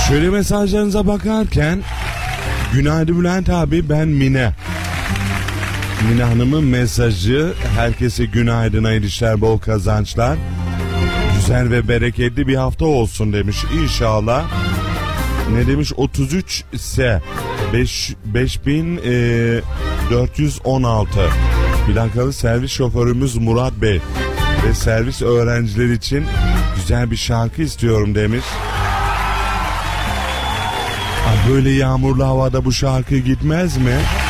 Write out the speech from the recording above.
Şöyle mesajlarınıza bakarken günaydın Bülent abi, ben Mine. Mine Hanım'ın mesajı, herkese günaydın, hayırlı işler, bol kazançlar. Güzel ve bereketli bir hafta olsun demiş inşallah. Ne demiş? 33 ise 5416 plakalı servis şoförümüz Murat Bey ve servis öğrencileri için güzel bir şarkı istiyorum demiş. Böyle yağmurlu havada bu şarkı gitmez mi?